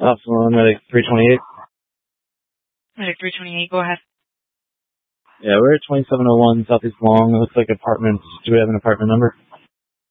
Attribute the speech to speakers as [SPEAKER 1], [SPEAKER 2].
[SPEAKER 1] Optimal Medic 328.
[SPEAKER 2] Medic 328, go ahead.
[SPEAKER 1] Yeah, we're at 2701 Southeast Long. It looks like apartments. Do we have an apartment number?